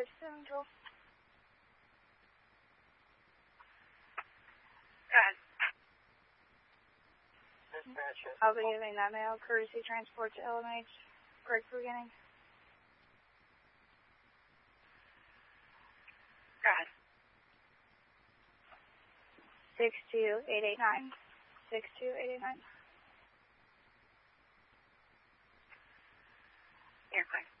Bridge Central. Go ahead. I'll be giving that mail courtesy transport to LMH. Break for beginning. Go ahead. 62889. 62889. Airplane.